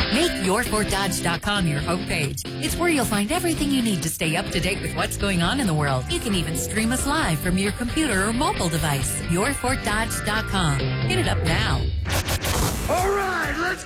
Make YourFortDodge.com your homepage. It's where you'll find everything you need to stay up to date with what's going on in the world. You can even stream us live from your computer or mobile device. YourFortDodge.com. Hit it up now. All right, let's